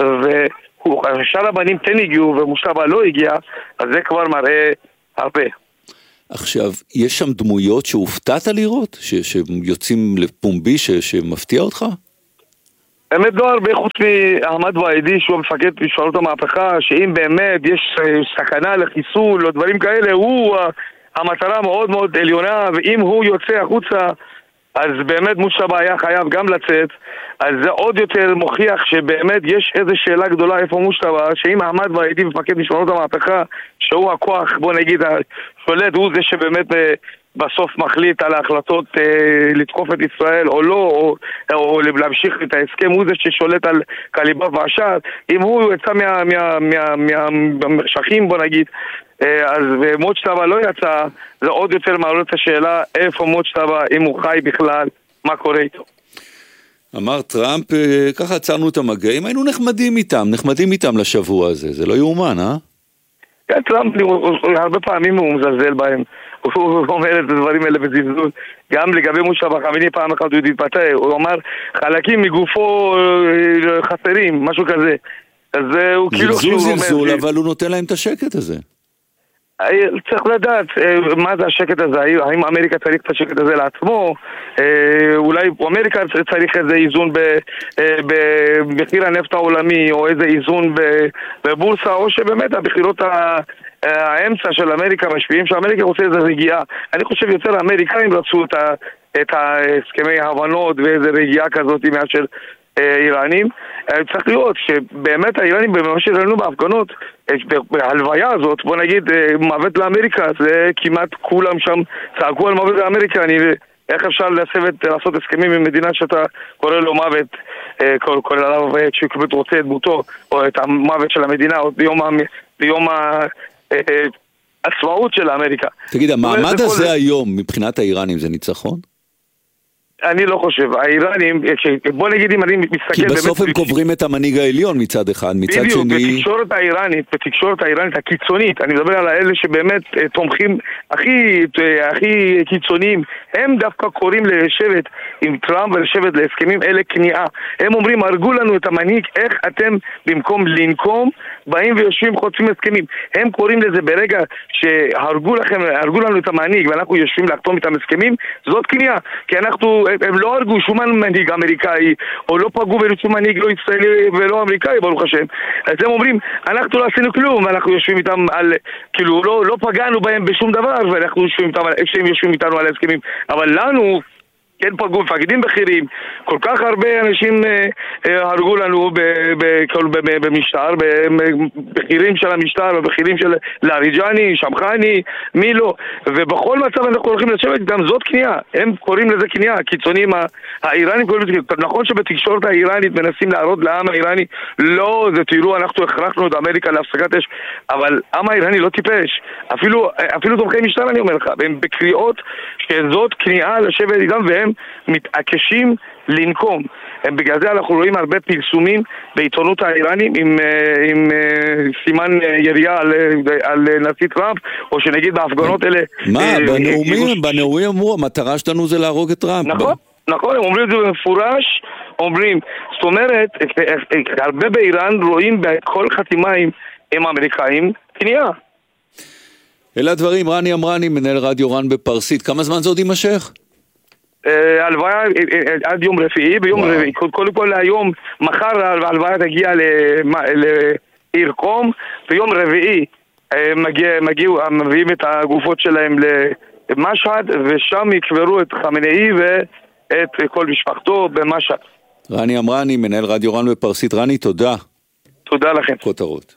ושאר הבנים כן הגיעו ומושתבא לא הגיע, אז זה כבר מראה הרבה. עכשיו, יש שם דמויות שהופתעת לראות, ש- שיוצאים לפומבי, ש- שמפתיע אותך? באמת לא הרבה, חוץ מאחמד ואידי שהוא המפקד משמרות המהפכה, שאם באמת יש סכנה לחיסול או דברים כאלה, הוא המטרה מאוד מאוד עליונה, ואם הוא יוצא החוצה, אז באמת מושתבא היה חייב גם לצאת, אז זה עוד יותר מוכיח שבאמת יש איזו שאלה גדולה איפה מושתבא, שאם אחמד ואידי מפקד משמרות המהפכה, שהוא הכוח, בוא נגיד, השולט, הוא זה שבאמת בסוף מחליט על ההחלטות אה, לתקוף את ישראל או לא, או, או להמשיך את ההסכם, הוא זה ששולט על קליבאב ועשת, אם הוא יצא מהמחשכים, מה, מה, מה, בוא נגיד, אה, אז מוצ'טבא לא יצא, זה עוד יותר מעלה את השאלה איפה מוצ'טבא, אם הוא חי בכלל, מה קורה איתו. אמר טראמפ, ככה עצרנו את המגעים, היינו נחמדים איתם, נחמדים איתם לשבוע הזה, זה לא יאומן, אה? כן, טראמפ, הרבה פעמים הוא מזלזל בהם, הוא אומר את הדברים האלה בזלזול, גם לגבי מושתבא חמיני פעם אחת הוא התפתה, הוא אמר חלקים מגופו חסרים, משהו כזה, אז הוא כאילו... זלזול זלזול, אבל הוא נותן להם את השקט הזה. צריך לדעת מה זה השקט הזה, האם אמריקה צריך את השקט הזה לעצמו, אולי אמריקה צריך איזה איזון במחיר הנפט העולמי או איזה איזון בבורסה, או שבאמת הבחירות האמצע של אמריקה משפיעים שאמריקה רוצה איזה רגיעה. אני חושב יותר האמריקאים רצו את ההסכמי ההבנות ואיזה רגיעה כזאת מאשר איראנים. צריך לראות שבאמת האיראנים במה שראינו בהפגנות בהלוויה הזאת, בוא נגיד מוות לאמריקה, זה כמעט כולם שם צעקו על מוות לאמריקה. אני, איך אפשר לשבת, לעשות הסכמים עם מדינה שאתה קורא לו מוות, קורא עליו כשהוא רוצה את דמותו או את המוות של המדינה או ביום, ביום העצמאות של אמריקה. תגיד, המעמד הזה היום מבחינת האיראנים זה ניצחון? אני לא חושב, האיראנים, בוא נגיד אם אני מסתכל... כי בסוף הם קוברים את המנהיג העליון מצד אחד, מצד שני... בדיוק, בתקשורת האיראנית, בתקשורת האיראנית הקיצונית, אני מדבר על האלה שבאמת תומכים הכי, הכי קיצוניים, הם דווקא קוראים לשבת עם טראמפ ולשבת להסכמים אלה כניעה. הם אומרים, הרגו לנו את המנהיג, איך אתם במקום לנקום, באים ויושבים חוצים הסכמים. הם קוראים לזה ברגע שהרגו לכם, הרגו לנו את המנהיג ואנחנו יושבים לחתום איתם הסכמים, זאת כניעה, כי אנחנו... הם לא הרגו שום מנהיג אמריקאי, או לא פגעו בשום מנהיג לא ישראלי ולא אמריקאי, ברוך השם. אז הם אומרים, אנחנו לא עשינו כלום, ואנחנו יושבים איתם על, כאילו, לא, לא פגענו בהם בשום דבר, ואנחנו יושבים איתם, שהם יושבים איתנו על ההסכמים. אבל לנו, כן פגעו מפקדים בכירים, כל כך הרבה אנשים אה, אה, הרגו לנו ב, ב, ב, במשטר, בכירים של המשטר, בכירים של לאריג'ני, שמחני, מי לא, ובכל מצב אנחנו הולכים לשבת איתם, זאת כניעה, הם קוראים לזה כניעה, הקיצונים האיראנים קוראים לזה, נכון שבתקשורת האיראנית מנסים להראות לעם האיראני, לא, זה תראו, אנחנו הכרחנו את אמריקה להפסקת אש, אבל העם האיראני לא טיפש, אפילו, אפילו תומכי משטר אני אומר לך, הם בקריאות שזאת כניעה לשבת איתם, והם מתעקשים לנקום. בגלל זה אנחנו רואים הרבה פרסומים בעיתונות האיראנים עם, עם סימן ירייה על, על נשיא טראמפ, או שנגיד בהפגנות אלה... מה? בנאומים, בנאומים אמרו, המטרה שלנו זה להרוג את טראמפ. נכון, נכון, הם אומרים את זה במפורש, אומרים, זאת אומרת, הרבה באיראן רואים בכל חתימה עם, עם האמריקאים כניעה. אלה הדברים, רני אמרני, מנהל רדיו רן בפרסית, כמה זמן זה עוד יימשך? הלוויה עד יום רביעי, ביום רביעי, קודם כל היום, מחר הלוויה תגיע לעיר קום, ביום רביעי מגיעו, מביאים את הגופות שלהם למשהד, ושם יקברו את חמינאי ואת כל משפחתו במשהד. רני אמרני, מנהל רדיו רן בפרסית. רני, תודה. תודה לכם. כותרות.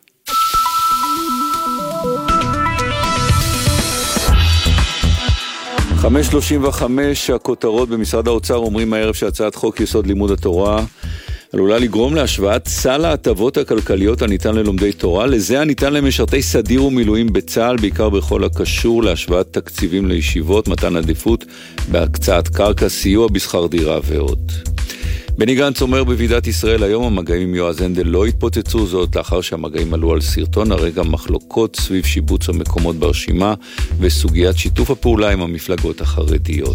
חמש שלושים וחמש, הכותרות במשרד האוצר אומרים הערב שהצעת חוק יסוד לימוד התורה עלולה לגרום להשוואת סל ההטבות הכלכליות הניתן ללומדי תורה לזה הניתן למשרתי סדיר ומילואים בצה"ל, בעיקר בכל הקשור להשוואת תקציבים לישיבות, מתן עדיפות בהקצאת קרקע, סיוע בשכר דירה ועוד. בני גנץ אומר בוועידת ישראל היום המגעים עם יועז הנדל לא התפוצצו, זאת לאחר שהמגעים עלו על סרטון הרגע מחלוקות סביב שיבוץ המקומות ברשימה וסוגיית שיתוף הפעולה עם המפלגות החרדיות.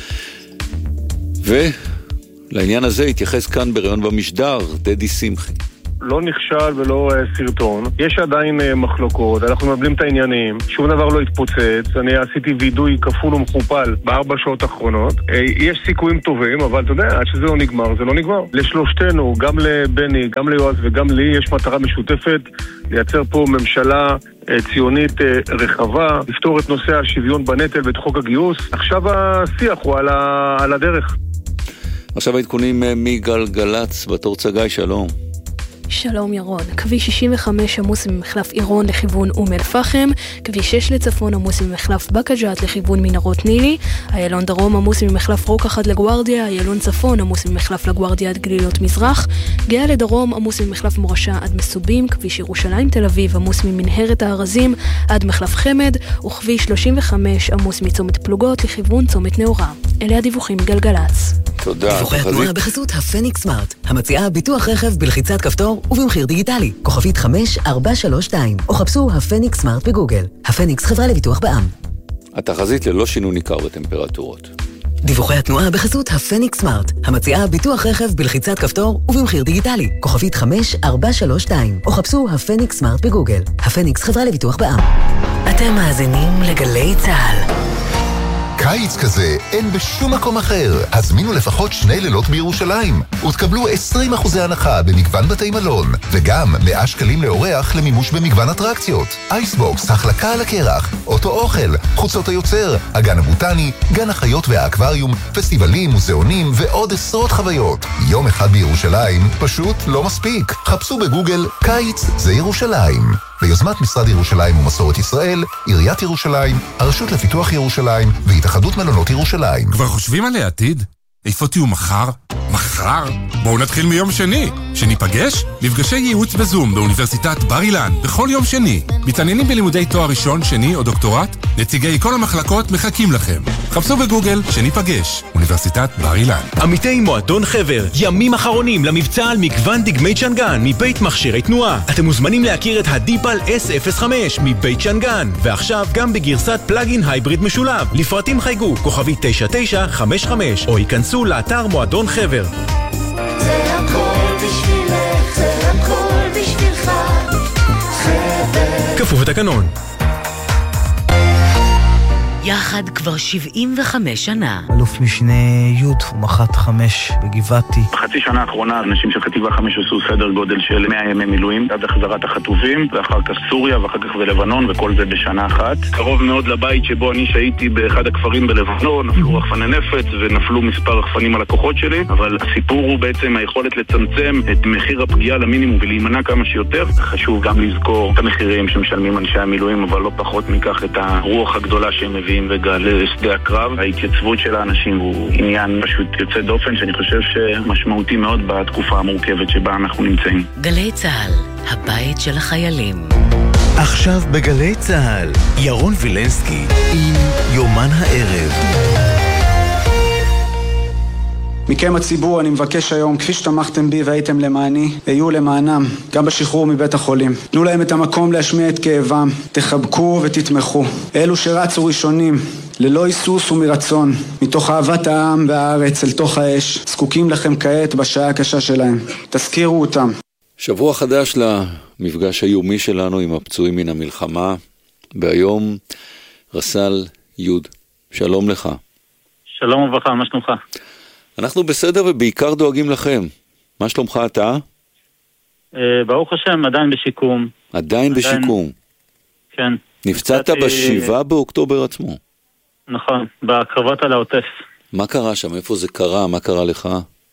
ולעניין הזה התייחס כאן בראיון במשדר דדי שמחי. לא נכשל ולא uh, סרטון, יש עדיין uh, מחלוקות, אנחנו מבלים את העניינים, שום דבר לא התפוצץ, אני עשיתי וידוי כפול ומכופל בארבע שעות האחרונות, uh, יש סיכויים טובים, אבל אתה יודע, עד שזה לא נגמר, זה לא נגמר. לשלושתנו, גם לבני, גם ליועז וגם לי, יש מטרה משותפת, לייצר פה ממשלה uh, ציונית uh, רחבה, לפתור את נושא השוויון בנטל ואת חוק הגיוס. עכשיו השיח הוא על, ה- על הדרך. עכשיו העדכונים מגלגלץ, בתור צגי, שלום. שלום ירון, כביש שישים וחמש עמוס ממחלף עירון לכיוון אום אל פחם, כביש שש לצפון עמוס ממחלף בקג'ת לכיוון מנהרות נילי, איילון דרום עמוס ממחלף רוקח עד לגוארדיה, איילון צפון עמוס ממחלף לגוארדיה עד גלילות מזרח, גאה לדרום עמוס ממחלף מורשה עד מסובים, כביש ירושלים תל אביב עמוס ממנהרת הארזים עד מחלף חמד, וכביש שלושים וחמש עמוס מצומת פלוגות לכיוון צומת נאורה. אלה הדיווחים מגלגלץ. תודה. דיווחי התנועה בחסות הפניקס סמארט, המציעה ביטוח רכב בלחיצת כפתור ובמחיר דיגיטלי, כוכבית חמש ארבע שלוש שתיים, או חפשו הפניקס סמארט בגוגל. הפניקס חברה לביטוח בע"מ. התחזית ללא שינוי ניכר בטמפרטורות. דיווחי התנועה בחסות הפניקס סמארט, המציעה ביטוח רכב בלחיצת כפתור ובמחיר דיגיטלי, כוכבית חמש ארבע שלוש שתיים, או חפשו הפניקס סמארט בגוגל. הפניקס חברה לביטוח בע"מ. אתם מאזינים לגלי צה"ל. קיץ כזה אין בשום מקום אחר. הזמינו לפחות שני לילות בירושלים ותקבלו עשרים אחוז הנחה במגוון בתי מלון, וגם מאה שקלים לאורח למימוש במגוון אטרקציות. אייסבוקס, החלקה על הקרח, אוטו אוכל, חוצות היוצר, הגן הבוטני, גן החיות והאקווריום, פסטיבלים, מוזיאונים ועוד עשרות חוויות. יום אחד בירושלים פשוט לא מספיק. חפשו בגוגל קיץ זה ירושלים. ביוזמת משרד ירושלים ומסורת ישראל, עיריית ירושלים, הרשות לפיתוח ירושלים והתאחדות מלונות ירושלים. כבר חושבים על העתיד? איפה תהיו מחר? מחר? בואו נתחיל מיום שני. שניפגש? מפגשי ייעוץ בזום באוניברסיטת בר אילן בכל יום שני. מתעניינים בלימודי תואר ראשון, שני או דוקטורט? נציגי כל המחלקות מחכים לכם. חפשו בגוגל שניפגש. אוניברסיטת בר אילן. עמיתי מועדון חבר, ימים אחרונים למבצע על מגוון דגמי צ'נגן מבית מכשירי תנועה. אתם מוזמנים להכיר את הדיפל אס אפס חמש מבית צ'נגן, ועכשיו גם בגרסת פלאגין הייבריד משולב. לפרטים חייגו כוכבי תשע תשע חמש חמש או ייכנסו לאתר מועדון חבר. זה הכל בשבילך, זה הכל בשבילך, חבר. כפוף לתקנון. יחד כבר שבעים וחמש שנה. אלוף משנה י' ומח"ט חמש בגבעתי. בחצי שנה האחרונה אנשים של חטיבה חמש עשו סדר גודל של מאה ימי מילואים עד החזרת החטופים, ואחר כך סוריה ואחר כך בלבנון, וכל זה בשנה אחת. קרוב מאוד לבית שבו אני שהייתי באחד הכפרים בלבנון, נפלו רחפני נפץ ונפלו מספר רחפנים על הכוחות שלי, אבל הסיפור הוא בעצם היכולת לצמצם את מחיר הפגיעה למינימום ולהימנע כמה שיותר. חשוב גם לזכור את המחירים שמשלמים אנשי המילואים, אבל לא פחות מכך את הרוח הגדולה שהם מביאים וגל לשדה הקרב. ההתייצבות של האנשים הוא עניין פשוט יוצא דופן שאני חושב שמשמעותי מאוד בתקופה המורכבת שבה אנחנו נמצאים. גלי צה"ל, הבית של החיילים. עכשיו בגלי צה"ל, ירון וילנסקי עם יומן הערב. מכם הציבור אני מבקש היום, כפי שתמכתם בי והייתם למעני, היו למענם, גם בשחרור מבית החולים. תנו להם את המקום להשמיע את כאבם, תחבקו ותתמכו. אלו שרצו ראשונים, ללא היסוס ומרצון, מתוך אהבת העם והארץ אל תוך האש, זקוקים לכם כעת בשעה הקשה שלהם. תזכירו אותם. שבוע חדש למפגש היומי שלנו עם הפצועים מן המלחמה, והיום רס"ל י', שלום לך. שלום וברכה, מה שלומך? אנחנו בסדר ובעיקר דואגים לכם. מה שלומך אתה? ברוך השם, עדיין בשיקום. עדיין בשיקום? כן. נפצעת בשבעה באוקטובר עצמו? נכון, בקרבות על העוטף. מה קרה שם? איפה זה קרה? מה קרה לך?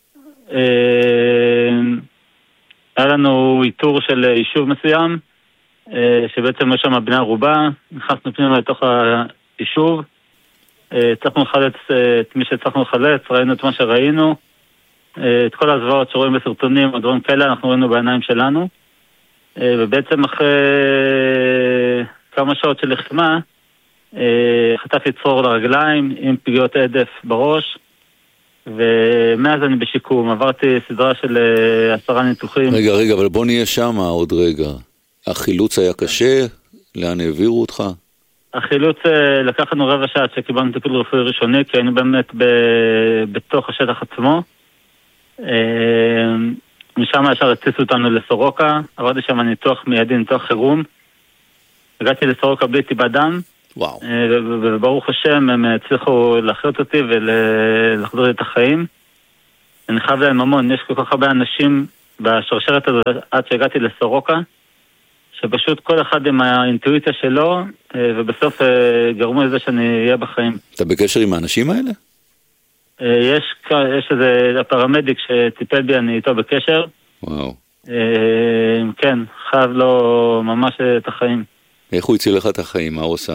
היה לנו איתור של יישוב מסוים, שבעצם יש שם בני ערובה, נכנסנו פנימה לתוך היישוב, הצלחנו לחלץ את מי שהצלחנו לחלץ, ראינו את מה שראינו, את כל הזוועות שרואים בסרטונים, הדברים כאלה, אנחנו ראינו בעיניים שלנו, ובעצם אחרי כמה שעות של לחימה, חטף לי צרור לרגליים עם פגיעות עדף בראש, ומאז אני בשיקום, עברתי סדרה של עשרה ניתוחים. רגע, רגע, אבל בוא נהיה שם עוד רגע. החילוץ היה קשה? לאן העבירו אותך? החילוץ לקח לנו רבע שעה שקיבלנו טיפול רפואי ראשוני, כי היינו באמת ב... בתוך השטח עצמו. משם ישר הציסו אותנו לסורוקה, עברתי שם ניתוח מיידי, ניתוח חירום. הגעתי לסורוקה בלי טיפת דם. וואו. וברוך השם הם הצליחו להחיות אותי ולחזור לי את החיים. אני חייב להם המון, יש כל כך הרבה אנשים בשרשרת הזאת עד שהגעתי לסורוקה, שפשוט כל אחד עם האינטואיציה שלו, ובסוף גרמו לזה שאני אהיה בחיים. אתה בקשר עם האנשים האלה? יש, יש איזה הפרמדיק שטיפל בי, אני איתו בקשר. וואו. כן, חייב לו ממש את החיים. איך הוא הציל לך את החיים? מה הוא עושה?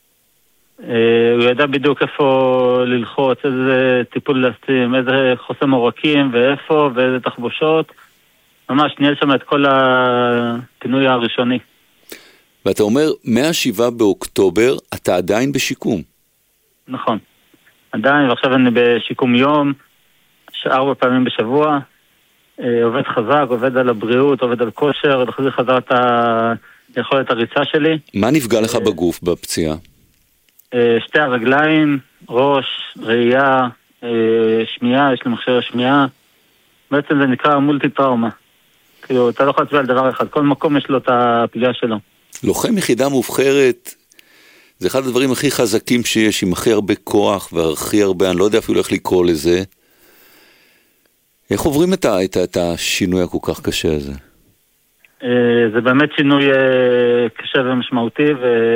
הוא ידע בדיוק איפה ללחוץ, איזה טיפול לשים, איזה חוסם עורקים ואיפה, ואיזה תחבושות. ממש ניהל שם את כל הפינוי הראשוני. ואתה אומר, מהשבעה באוקטובר אתה עדיין בשיקום. נכון. עדיין, ועכשיו אני בשיקום יום, ארבע פעמים בשבוע, עובד חזק, עובד על הבריאות, עובד על כושר, לחזיר חזר את היכולת הריצה שלי. מה נפגע לך בגוף בפציעה? שתי הרגליים, ראש, ראייה, שמיעה, יש לי מכשיר שמיעה. בעצם זה נקרא מולטי טראומה. כאילו, אתה לא יכול להצביע על דבר אחד, כל מקום יש לו את הפגיעה שלו. לוחם יחידה מובחרת, זה אחד הדברים הכי חזקים שיש, עם הכי הרבה כוח והכי הרבה, אני לא יודע אפילו איך לקרוא לזה. איך עוברים את, את, את השינוי הכל כך קשה הזה? זה באמת שינוי קשה ומשמעותי,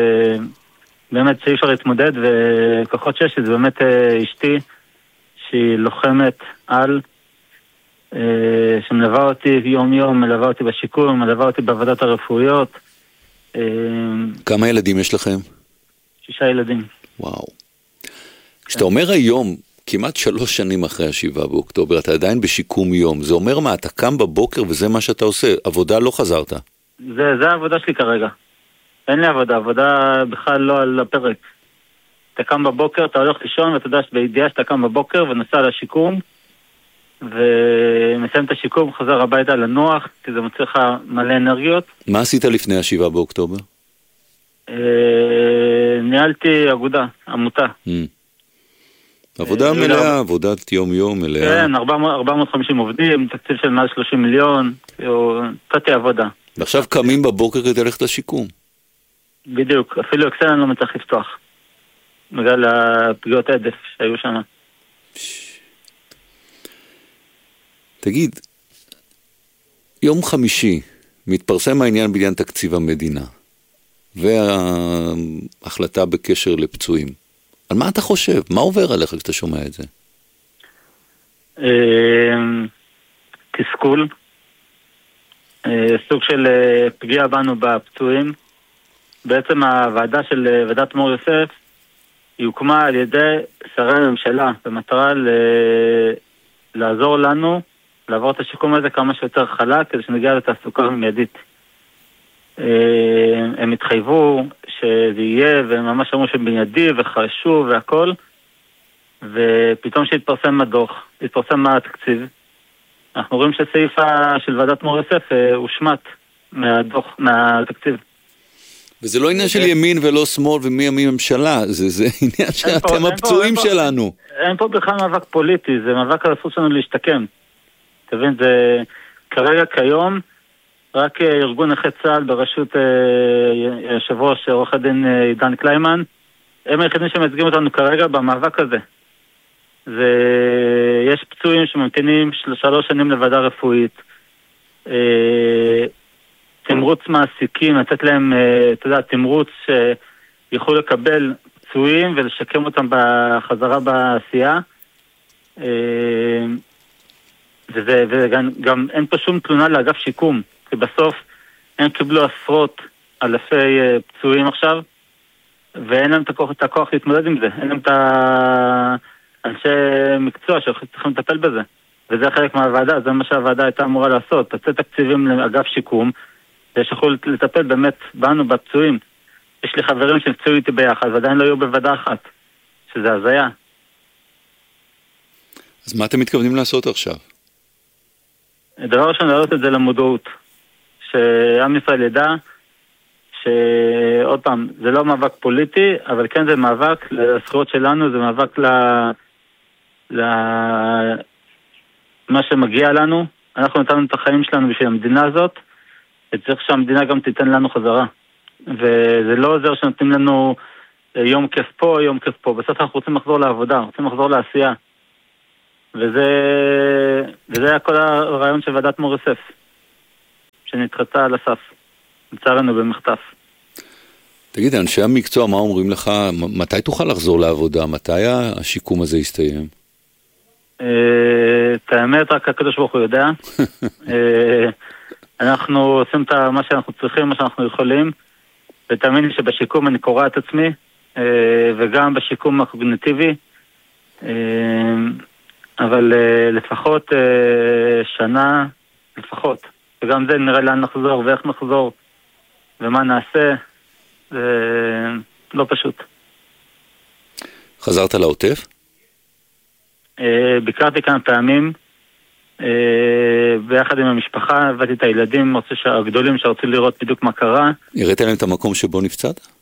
ובאמת שאי אפשר להתמודד, וכוחות שש, זה באמת אשתי, שהיא לוחמת על, שמלווה אותי יום יום, מלווה אותי בשיקום, מלווה אותי בעבודת הרפואיות. כמה ילדים יש לכם? שישה ילדים. וואו. כשאתה אומר היום, כמעט שלוש שנים אחרי השבעה באוקטובר, אתה עדיין בשיקום יום, זה אומר מה, אתה קם בבוקר וזה מה שאתה עושה, עבודה לא חזרת. זה, זה העבודה שלי כרגע. אין לי עבודה, עבודה בכלל לא על הפרק. אתה קם בבוקר, אתה הולך לישון, ואתה יודע שבידיעה שאתה קם בבוקר ונוסע לשיקום, ומסיים את השיקום, חוזר הביתה לנוח, כי זה מוצא לך מלא אנרגיות. מה עשית לפני השבעה באוקטובר? ניהלתי אגודה, עמותה. עבודה מלאה, עבודת יום יום מלאה. כן, ארבע מאות וחמישים עובדים, תקציב של מעל שלושים מיליון, תתי עבודה. ועכשיו קמים בבוקר כדי ללכת לשיקום. בדיוק, אפילו אקסל אני לא מצליח לפתוח. בגלל הפגיעות עדף שהיו שם. תגיד, יום חמישי מתפרסם העניין בעניין תקציב המדינה, וההחלטה בקשר לפצועים. על מה אתה חושב? מה עובר עליך כשאתה שומע את זה? תסכול. סוג של פגיעה בנו בפצועים. בעצם הוועדה של ועדת מור יוסף היא הוקמה על ידי שרי הממשלה במטרה לעזור לנו לעבור את השיקום הזה כמה שיותר חלק כדי שנגיע לתעסוקה מיידית. הם התחייבו שזה יהיה, והם ממש אמרו שבניידי וחשוב והכל, ופתאום שהתפרסם הדוח, התפרסם מה התקציב, אנחנו רואים שסעיף של ועדת מור יוסף הושמט מהדוח, מהתקציב. וזה לא עניין של ימין ולא שמאל ומי ימין ממשלה, זה, זה עניין שאתם הפצועים שלנו. אין פה בכלל מאבק פוליטי, זה מאבק על הזכות שלנו להשתקם. תבין, זה כרגע כיום, רק ארגון נכי צה"ל בראשות יושב ראש עורך הדין עידן קליימן, הם היחידים שמייצגים אותנו כרגע במאבק הזה. זה, יש פצועים שממתינים של, שלוש שנים לוועדה רפואית, תמרוץ מעסיקים, לתת להם, אתה יודע, תמרוץ שיכולו לקבל פצועים ולשקם אותם בחזרה בעשייה. וזה, וגם גם אין פה שום תלונה לאגף שיקום, כי בסוף הם קיבלו עשרות אלפי פצועים עכשיו, ואין להם את הכוח, את הכוח להתמודד עם זה. אין להם את האנשי מקצוע שצריכים לטפל בזה. וזה חלק מהוועדה, זה מה שהוועדה הייתה אמורה לעשות. תצא תקציבים לאגף שיקום, שיכולו לטפל באמת בנו, בפצועים. יש לי חברים שנפצעו איתי ביחד, ועדיין לא יהיו בוועדה אחת, שזה הזיה. אז מה אתם מתכוונים לעשות עכשיו? דבר ראשון, להעלות את זה למודעות. שעם ישראל ידע שעוד פעם, זה לא מאבק פוליטי, אבל כן זה מאבק לזכויות שלנו, זה מאבק ל... ל... מה שמגיע לנו. אנחנו נתנו את החיים שלנו בשביל המדינה הזאת, וצריך שהמדינה גם תיתן לנו חזרה. וזה לא עוזר שנותנים לנו יום כיף פה, יום כיף פה. בסוף אנחנו רוצים לחזור לעבודה, רוצים לחזור לעשייה. וזה, וזה היה כל הרעיון של ועדת מור יוסף, שנדחתה על הסף, לצערנו במחטף. תגיד, אנשי המקצוע, מה אומרים לך? מתי תוכל לחזור לעבודה? מתי השיקום הזה יסתיים? את האמת, רק הקדוש ברוך הוא יודע. אנחנו עושים את מה שאנחנו צריכים, מה שאנחנו יכולים, ותאמין לי שבשיקום אני קורא את עצמי, וגם בשיקום הקוגניטיבי, אבל לפחות שנה, לפחות. וגם זה נראה לאן נחזור ואיך נחזור ומה נעשה, זה לא פשוט. חזרת לעוטף? ביקרתי כמה פעמים, ביחד עם המשפחה, הבאתי את הילדים הגדולים שרצו לראות בדיוק מה קרה. הראית להם את המקום שבו נפצעת?